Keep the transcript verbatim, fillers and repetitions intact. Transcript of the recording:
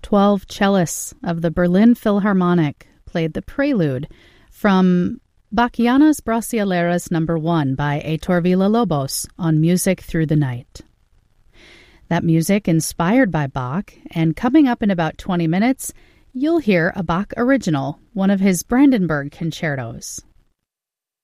twelve cellists of the Berlin Philharmonic played the prelude from Bachianas Brasileiras number one by Heitor Villa-Lobos on Music Through the Night. That music inspired by Bach, and coming up in about twenty minutes, you'll hear a Bach original, one of his Brandenburg concertos.